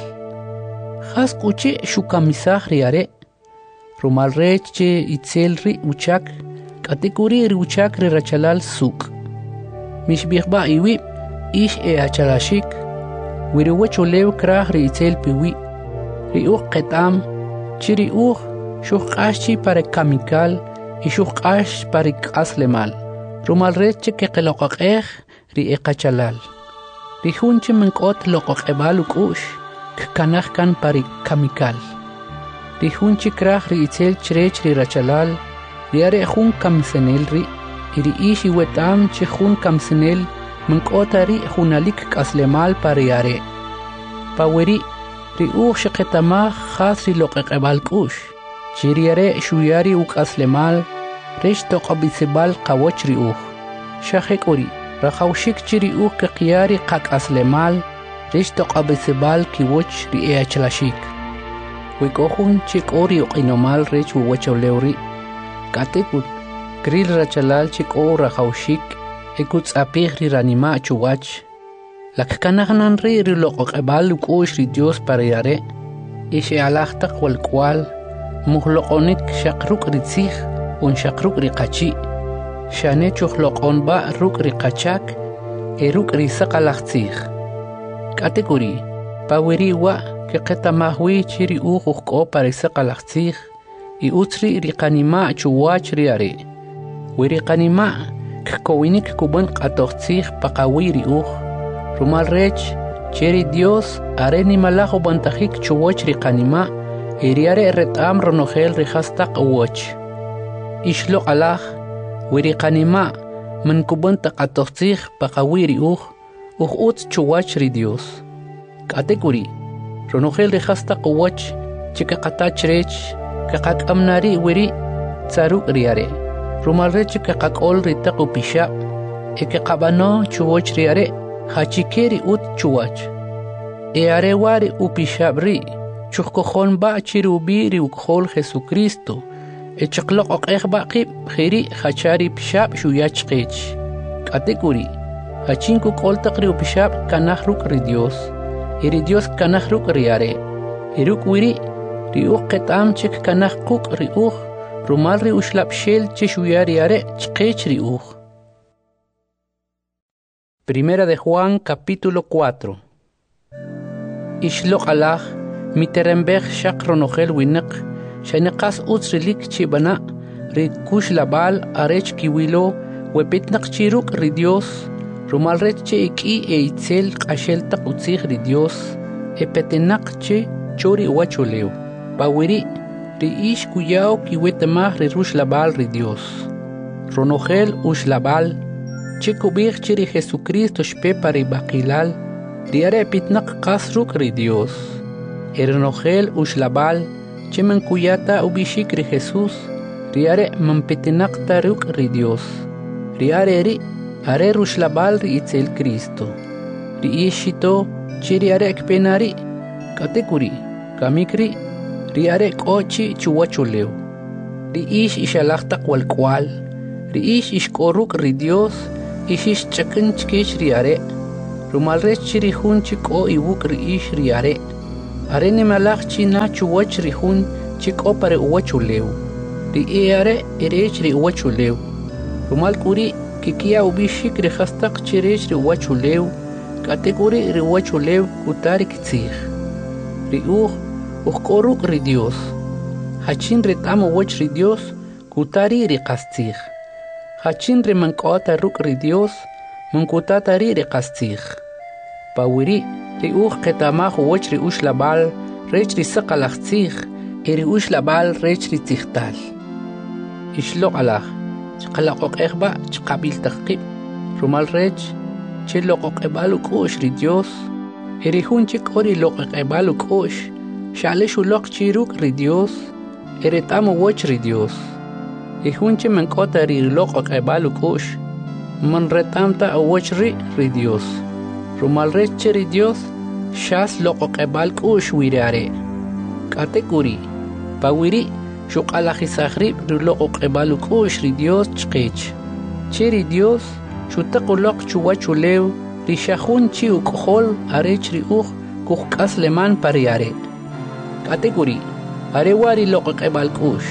S2: Khas kuche shukamisahri are. Rumal reche itzelri uchak. Katekuri ri uchak ri rachalal suk. Mishbihba iwi ish e achalashik. Wiri wacholew krah ri itzel piwi. Ri uch ketam. Chiri uch shukashi para kamikal. I shukash para kaslemal. Rumal reche ke kelokak ri ekachalal. Rihunche menkot lokok ebaluk ush, kkanach kan pari kamikal. Rihunche krach ri itzel chrech ri rachalal, riare hun kamsenel ri, iri ishi wetam che hun kamsenel, menkotari hunalik kaslemal pariare. Paweri, ri uch sheketama khas ri lokok ebaluk ush, chiriare shuyari uk aslemal, resh toqabisebal kawoch ri uch. Shahek ori. Rachawshik chiri uch ke qiyari qak aslemal, rish toqabisibal ki woch ri e achlashik. Wikohun chik ori uqinomal rich uwacho lewri. Katekut, kril rachalal chik o rachawshik, ekut apih ri ranima chuwach. Lakkanahnan ri ri loqoqebal ukosh ri Dios pariare, ishe alachtak wal kwal, muhloqonik shakruk ri tzich, un shakruk ri qachi. Shane chukhloqon ba ruk ri qachak e ruk ri saqalaxtzig. Kategori paweri wa ke qetamahwi chiri uqko para saqalaxtzig i utri ri qanima chuwach ri are. Wiri qanima kkowinik kuban qatoxtzig paqawi ri uq. Rumal rech chiri Dios are ni malajo bantajik chuwach ri qanima e ri are retam ronogel ri hastaq uwach. Ishlo alaj Wiri qanima man kuban taqatoxtzig paqawiri uj uj ut chuwach ri Dios. Katekuri ronogel ri hasta quwach chika qatach rech kaqak amnari wiri tsaruk riare. Rumal rech kaqakol ri taqu pisha e kaqabano chuwach riare hachikeri ut chuwach. E are wari upishabri chukojon ba chirubi ri ukhol Jesucristo. Echaqloq oqeq baqib khiri khachari pishab shuyach qech. Kategori hachinku qoltaqri pishab kanahruk ri Dios. Iri Dios kanahruk riare. Iruk wiri ri uqetam chik kanahquk ri uq rumal ri ushlab shel chishuyari are chqech ri uq. Primera de Juan capítulo cuatro. Ishloq alaj miterembech shaqronogel winak Shaniqas utsrilik chibana ri kush labal arech kiwilo wepitnaq chiruk ri Dios rumal rech che iki e itzel qashel taq utzig ri Dios e petinaq che chori wacholeo pawiri ri ish kuyao kiwetemah ri rush labal ri Dios ronogel ush labal che kubig chiri Jesucristo shpepa ri baqilal ri are pitnaq qasruk ri Dios e ronogel ush labal che man kuyata ubishik ri Jesús, riare man petinak taruk ri Dios. Riare ri, are rushlabal ri itzel Cristo. Ri ishito, che riare ekpenari, katekuri, kamikri, riare kochi chuwachuleo. Ri ish ishalachtak wal kwal, ri ish ishkoruk ri Dios, ishish chakin chkech riare rumal rech chiri hun chiko iwuk ri ish riare are ni malach china chuwach ri hun chiko pare uwachuleu ri eare erech ri uwachuleu rumal kuri kikia ubishik ri khastaq chirech ri uwachuleu kategori ri uwachuleu kutari kitsig ri uj ukoruk ri Dios hachin ri tamo wach ri Dios kutari ri qastig hachin ri mankota ruk ri Dios munkutatari ri qastig pawiri ri uj qetamaj wach ri ush labal rech ri saqalaqtsig eri ush labal rech ri tigtal ishlo alaj chqalaqoq ekhba chqabil taqib rumal rech chiloqoq ebalu kush ri Dios eri hunchik ori loqoq ebalu kush shale shuloq chiruk ri Dios eri tamo wach ri Dios e hunche mankota ri loqoq ebalu kush man retamta wach ri ri Dios rumal rech ri Dios shas loqoq ebal kush wirare kategori pawiri shuqalaji sahrib ri loqoq ebalu kush ri Dios chqech chiri Dios shutaqoloq chuwachulew ri shahun chi uqhol arech ri uj kuqas leman pariare kategori are wari loqoq ebal kush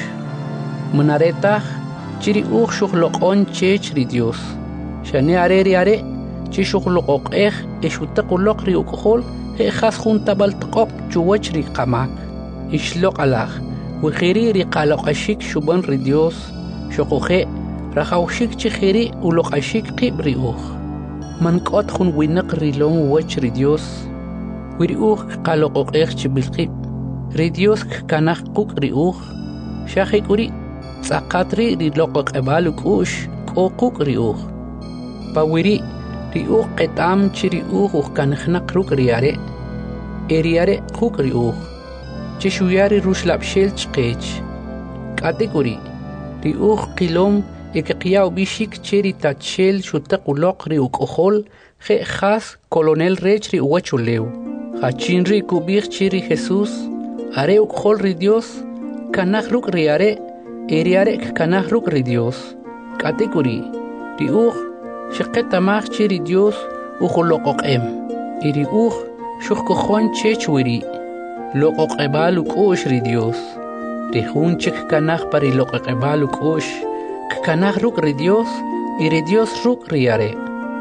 S2: munaretah chiri uj shuqloqon chech ri Dios shane are ri are chi shuqloqoq eh e shutaqoloq ri uqhol he khas junta baltqoq chuwach ri qamak ishloq alaj wixiri ri qaloqashik shuban ri Dios shuqoje rajawshik chijiri uloqashik qib ri uj mankot jun winaq ri lon wach ri Dios wiri uj qaloqoq eh chibilqib ri Dios kanaj quq ri uj shajikuri tsaqatri ri loqoq ebalu kush qoquq ri uj pawiri ri uj qetam chiri uj uj kanjnaq ruk riare eriare quq ri uj chishuyari rushlabshel chqech kategori ri uj qilom ekeqiyaw bishik cheri tachel shutaqoloq ri uqhol je khas colonel rech ri uwachulew hachin ri kubig chiri Jesús are uqhol ri Dios kanaj ruk riare eriare kanaj ruk ri Dios kategori ri uj shiqetamaj chiri Dios uqholoqoq em iri uj shuqkojon chechwiri loqoq ebalu kush ri Dios ri hunchik kanaj pari loqoq ebalu kush kanaj ruk ri Dios iri Dios ruk riare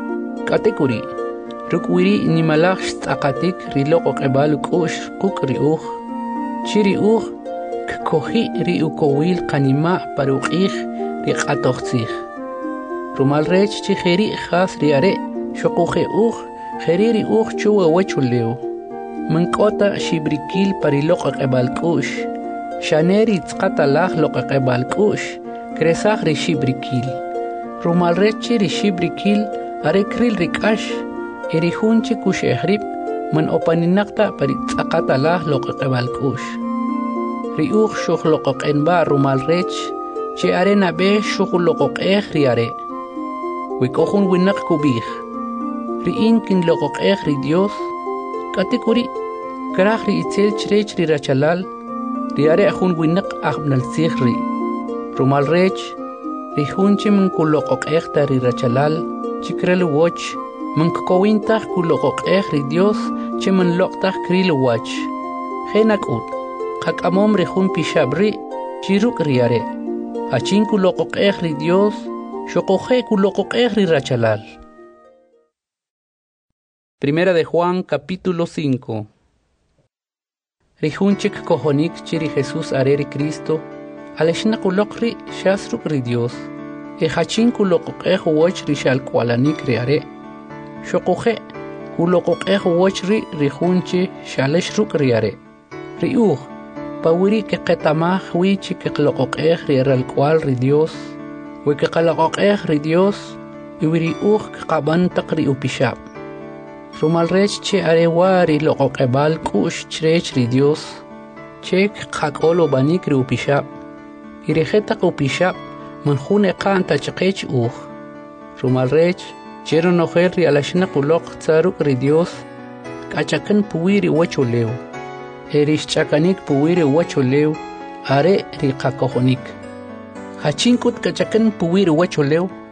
S2: kategori ruk wiri nimalaj tsaqatik ri loqoq ebalu kush quq ri uj chiri uj kkoji ri ukowil qanima paruqij ri qatoqtsig rumal rech chijeri khas riare shuquje uj jeri ri uj chuwa wachulew mankota shibrikil pari loqoq ebal kush shaneri tsqatalaj loqoq ebal kush kresaj ri shibrikil rumal rech ri shibrikil are kril rikash eri hunchi kush ehrib man opaninaqta pari tsqatalaj loqoq ebal kush ri uj shuq loqoq enba rumal rech che arena be shuq loqoq eh riare wikohun winaq kubij ri inkin loqoq eh ri Dios kategori kraj ri itzel chrech ri rachalal riare jun winaq ajbnal sigri rumal rech ri hunchi min kuloqoq eh ri rachalal chikrel woch min kowintaj kuloqoq eh ri Dios che min loqtaj kril wach jenakut qaqamom ri jun pishabri chiruk riare achin kuloqoq eh ri Dios shuqoje kuloqoq eh ri rachalal. Primera de Juan, capítulo cinco. Rijunchik kohonik chiri Jesús areri Cristo, aleshna kulokri shasruk ri Dios, e hachin kulokok eh woch ri shal kwalanik riare, shokoje kulokok eh woch ri rijunchi shaleshruk riare, ri uj, pawiri ke ketamah wichi ke klokok eh riare al kwal ri Dios, we ke kalokok eh ri Dios, iwiri uj ke kaban takri upishab. rumal rech che arewari loqoq ebal kush chrech ri Dios chek qaqolo banik ri upishab irejeta upishab manjune qanta chqech uj rumal rech chero nojer ri alashna quloq tsaruk ri Dios kachakan puwiri wachulew erish chakanik puwiri wachulew are ri qaqojonik hachinkut kachakan puwiri wachulew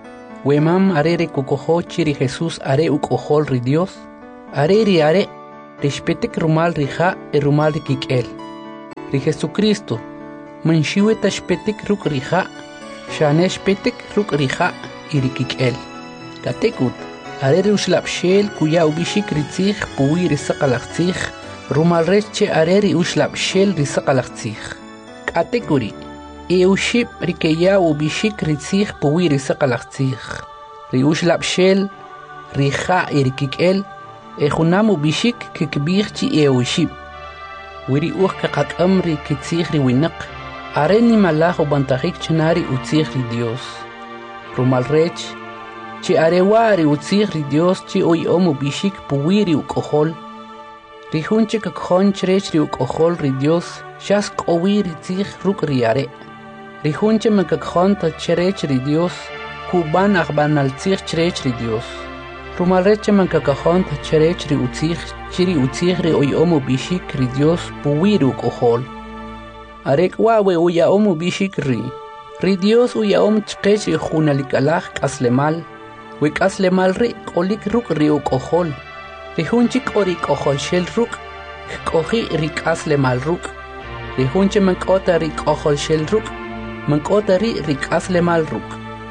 S2: Wemam are ri kukoho chiri Jesús are ukohol ri Dios. Are ri are rispetek rumal rija e rumal ri kikel. Ri Jesucristo manshiwe tashpetek ruk rija. Shanesh petek ruk rija iri kikel. Katekut are ri ushlapshel kuya ubishik ritzich puwi risaqalachich. Rumal reche are ri ushlapshel risaqalachich. Katekuri Euship rikeya ubishik ritzich puwi risaqalachich. Ri ushlapshel rija iri kikel. Ejunam ubishik kikbich chi euship. Wiri uch kakakam ri kitzich ri winak. Areni malach ubantajik chenari utzich ri Dios. Rumal rech, chi arewari utzich ri Dios chi oy om ubishik puwiri ukohol. Ri hunche kakhon chrech ri ukohol ri Dios, shas kowiri tzich ruk ri are. Ri hunche makakhon ta chrech ri Dios, kuban achbanal tzich chrech ri Dios. Rumal reche makakhon ta chrech ri utzich, chiri utzich ri oy om ubishik ri Dios puwiri ukohol. Arek wawe uya om ubishik ri. Ri Dios uya om chkech ri khunalik alach kaslemal. Wik aslemal ri kolik ruk ri ukohol. Ri hunchik ori kohol shel ruk. Kohi ri kaslemal ruk. Ri hunche mankota ri kohol shel ruk. Mankota ri ri kaslemal ruk.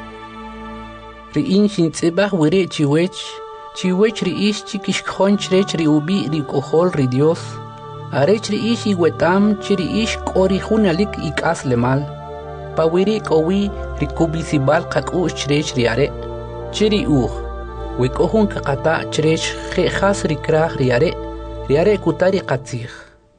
S2: Ri inshin tsibach wiri chiwech. Chiwech ri ish chikish khonch ri ubi ri kohol ri Dios. Arech ri ish iwetam chiri ish kori hunalik ik aslemal. Pawiri kowi ri kubisibal kakush chrech ri are. Chiri uch. Wikohun kakata chrech khas ri krach ri are. Ri are kutari katzich.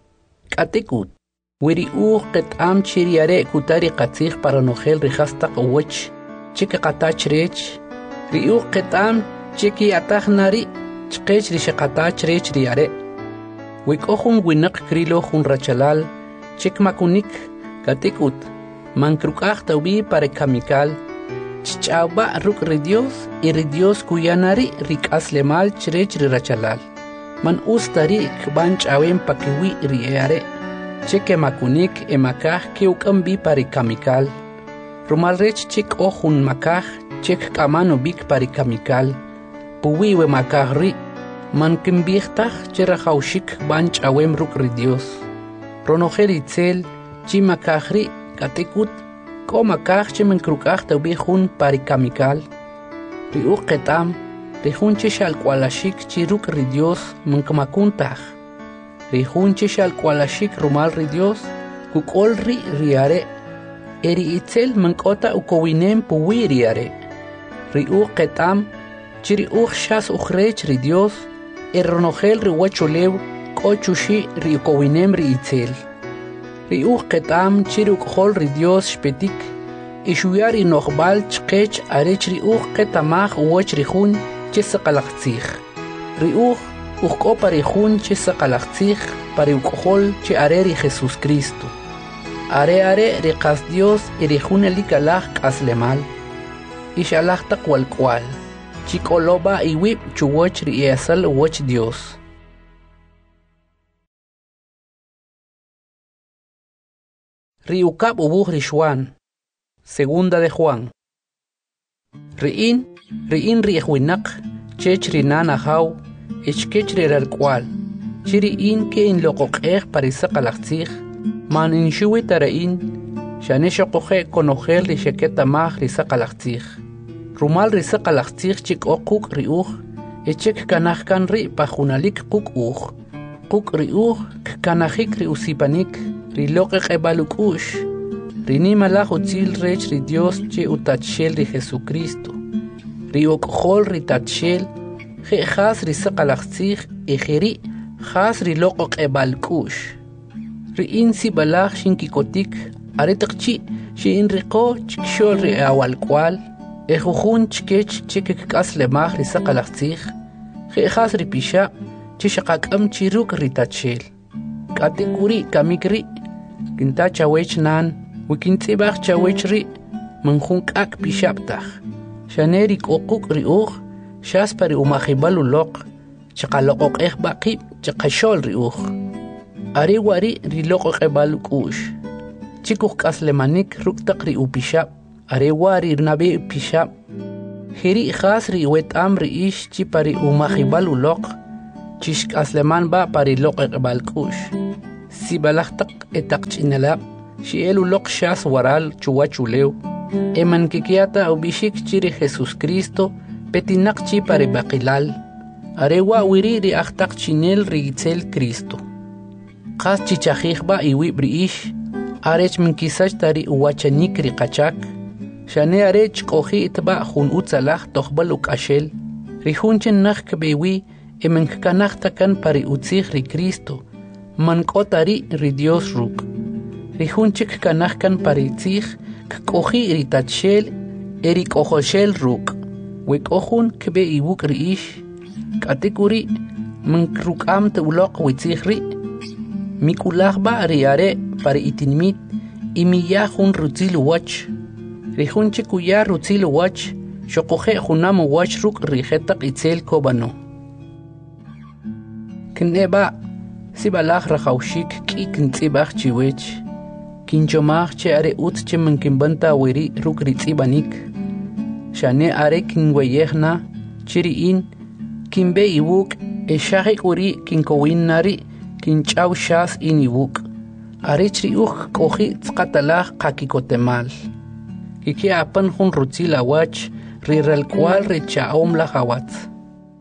S2: Katekut. Wiri uch ketam chiri are kutari katzich para nogel ri hastak uwech. Chike kata chrech. Ri uch ketam chiki atach nari. Chkech ri shakata chrech ri are. Wikohun winak krilo hun rachalal, chek makunik, katekut, mankrukach taubi pare kamikal, chichaba ruk ri Dios, y ri Dios kuyanari rik aslemal chrech ri rachalal. Man ustari kbanch awem pakiwi ri eare, cheke makunik emakach keukambi pare kamikal. Rumal rech chek ohun makach, chek kamano bik pare kamikal, puwiwe makach ri, man kimbichtach cherahaushik banch awem ruk ri Dios. Ronoher itzel, chi makachri, katekut, ko makach che menkrukach taubi hun parikamikal. Ri uketam, ri hun che shal kwalashik chi ruk ri Dios mankamakuntach. Ri hun che shal kwalashik rumal ri Dios, kukol ri riare. Eri itzel mankota ukowinem puwi riare. Ri uketam, chiri uch shas uchrech ri Dios, Erronogel ri wachulew, kochushi ri ukowinem ri itzel. Ri uch ketam chiri ukhol ri Dios shpetik, ishuyar i nochbal chkech arech ri uch ketamach uwach ri hun chesakalachtzich. Ri uch uchkopa ri hun chesakalachtzich pari ukhol che are ri Jesus Cristo. Are are ri kas Dios i ri hun elikalach kaslemal. Ishalach takwal kwal. Chikoloba y whip chuwach ri esal wach Dios. Riukab ubuh rishwan. Segunda de Juan. Riin, riin rihuinak, chech rinana hau, ichkech rirarkwal. Chiriin ke in lokokeh parisaqalachtzich, man in shuitarain, shaneshokohe konogel risheketa mah risaqalachtzich. Rumal risaqalachtzich chik okuk riuch, echek kanachkan ri pajunalik kuk uch. Kuk riuch, kanachik riusipanik, rilokek ebalukush. Rinimalach utzil rech ri Dios che utachel ri Jesucristo. Riokjol ri tachel, je has risaqalachtzich, ejeri, has rilokek ebalkush. Ri insi balach shinkikotik, aretakchi, shi inriko chikshol ri awalkwal. Ejujun chkech chikik kaslemach risaqalachtzich, jejas ripisha, chishakakam chiruk ritachel. Katekuri kamikri, kinta chawech nan, wikintzibach chawech ri, manjunkak pishaptach. Shanerik okuk riuch, shaspari umajibalulok, chakalokok ejbakib, chakashol riuch. Ariwari rilokok ebalukush. Chikuk kaslemanik ruktak ri upishap. Arewari nabe pishap, Heri khas ri wet amri ish chi pari umahibal ulok. Chishk asleman ba pari lok ekbalkush. Si balaktak etak chinalab. Shiel ulok shas waral chuachuleu. Eman kikiata ubishik chiri Jesus Cristo. Petinak chi pari bakilal. Arewa wiri ri aktak chinel rigitzel Cristo. Khas chichajikba iwi briish. Arech minkisach tari uwachanik ri kachak. Shane arech kohi itba hun utzalach tokhbal ukashel. Rihunchen nach kbewi emenkanach takan pari utzich ri Cristo. Mankotari ri Dios ruk. Rihunchik kanach kan pari tzich kohi ri tachel eri kohoshel ruk. Wek ohun kbe iwuk ri ish. Katikuri mankrukam te ulok witzich ri. Mikulachba ri are pari itinmit imiyah hun rutzil wach. Rihunche kuya rutzil wach, shokoje junam wach ruk rijetak itzel kobano. Kneba, si balach rachaushik ki kintzibach chiwech, kinchomach che are ut che mankimbanta wiri ruk ritzibanik. Shane are kinweyehna, chiriin, kinbe iwuk, eshahik uri kinkowin nari, kinchaw shas in iwuk. Are chri uch kohi tzkatalach kakikotemal. Kiki apan hun rutzila wach, riral cual rechaom la hawatz.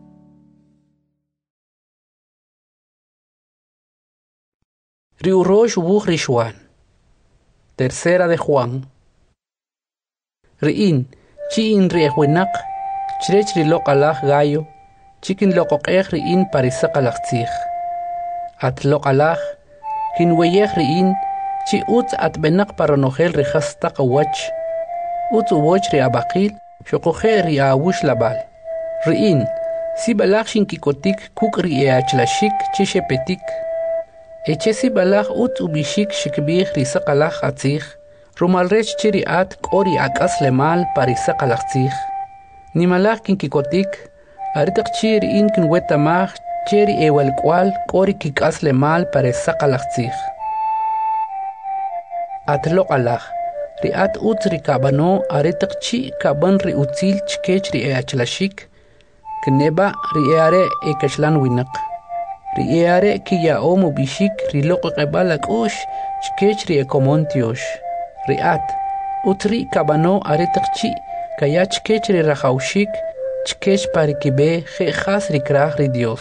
S2: Riurosh wuch rishwan. Tercera de Juan. Riin, chi in riehuenak, chrech rilok alach gallo, chikin lokokech riin parisak alachtzich. At lok alach, kin weyech riin, chi utz at benak paranogel rihastak wach. Utz uwoch ri abakil, shokoje ri awush labal. Riin, si balach shinkikotik kuk ri eachlashik chishepetik. Eche si balach utz ubishik shikbich ri sakalach atzich, rumalrech chiri at kori akas lemal pari sakalach tzich. Nimalach kinkikotik, aritak chiri in kinwetamach chiri ewel kwal kori kikas lemal pari sakalach tzich. Atlok alach. Riat utz ri kabano aretak chi kaban ri utzil chkech ri eachlashik, kneba ri eare ekashlan winak. Ri eare ki yaom ubishik ri loko qebala kush chkech ri ekomontiosh. Riat utz ri kabano aretak chi kaya chkech ri rachaushik chkech parikibe khas ri krach ri Dios.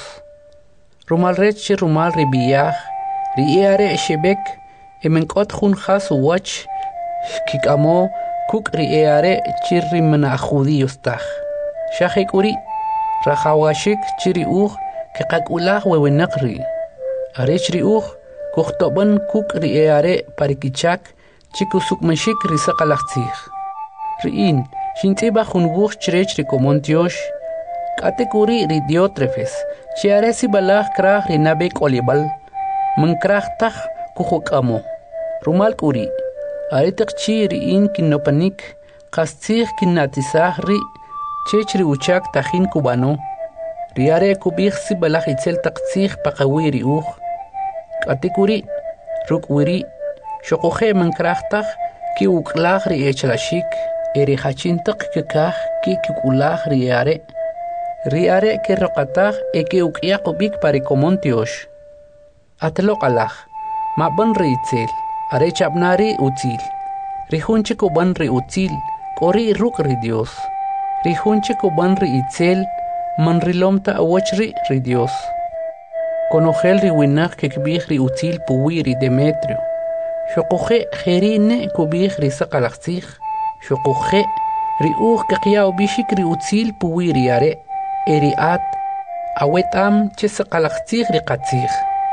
S2: Rumal rech rumal ri biyach, ri eare shebek emenkot khun khas wach Kikamo kuk ri eare chirri mana judíos taj. Shahek uri, rajawashik chiri uj kikakulah wewenakri. Arech ri uj kuchtoban kuk ri eare parikichak chikusukmashik ri sakalachtzich. Riin, shintziba junbuch chirech ri komontiosh. Katekuri ri Diotrefes, chiare si balach krach ri nabek olibal. Man krach taj kuchokamo. Rumal kuri. Aritak chi riin kinopanik, kastzich kinatisah ri, chech ri uchak tajin kubano. Riare kubich si balach itzel taktzich pakawi ri uj. Katikuri, ruk wiri, shokoje mankrachtach, ki uklach ri echlashik, eri hachintak kikach ki kikulach riare. Riare ke rokatach e ke ukya kubik parikomontiosh. Atlok alach, maban ri itzel. Are chabnari utzil. Rihunche kuban ri utzil, kori ruk ri Dios. Rihunche kuban ri itzel, man rilomta awachri ri Dios. Konogel ri winach kekbich ri utzil puwi ri Demetrio. Shokoje jerine kubich ri sakalachtzich. Shokoje ri uch kakya ubishik ri utzil puwi ri are. Eri at, awetam che sakalachtzich ri katzich.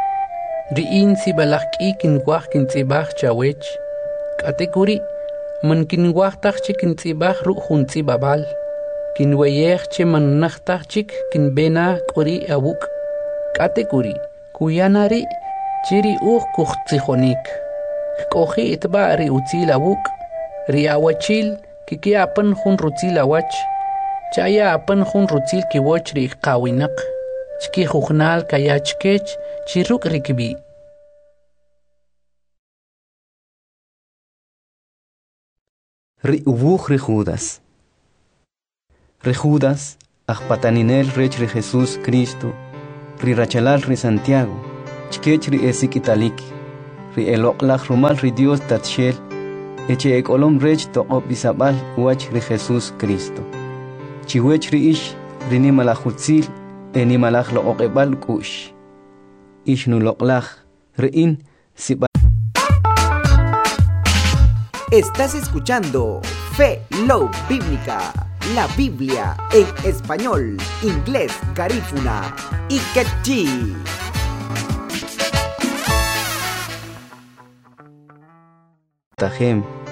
S2: Riin si balach ki kinwach kintzibach chawech. Katekuri, man kinwach tachchik kintzibach ru juntzibabal. Kinweyech che man nachtachchik kinbena kuri awuk. Katekuri, kuyanari chiri uch kuchtsichonik. Kohi itba ri utzil awuk. Ri awachil kiki apan jun rutzil awach. Chaya apan jun rutzil kiwoch ri kawinak. Chki jujnal kaya chkech chiruk rikibi.
S3: Ri ubuch ri Judas. Re Judas, ajpataninel rech re Jesús Cristo, ri rachalal ri Santiago, chkech ri esik italiki, ri eloqlaj rumal ri Dios tatshel, eche ekolom rech toqop isabal uach ri Jesús Cristo. Chiwech ri ish, ri nimalajutzil, e nimalaj lo oqebal kush. Ish nu loqlaj, ri in, siba.
S4: Estás escuchando Fe Love Bíblica, la Biblia en español, inglés, garífuna y quechí.
S3: Tajem.